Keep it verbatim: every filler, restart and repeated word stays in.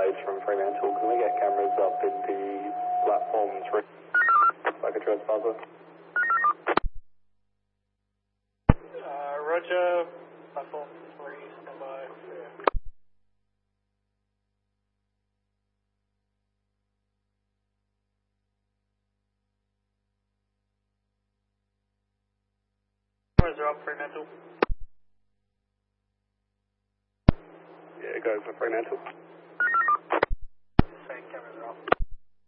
Adelaide from Fremantle. Can we get cameras up in the platform three? Like a trespasser. Uh, Roger, platform three, stand by. Yeah. Cameras are up, Fremantle. Yeah, go for Fremantle. Same cameras are up.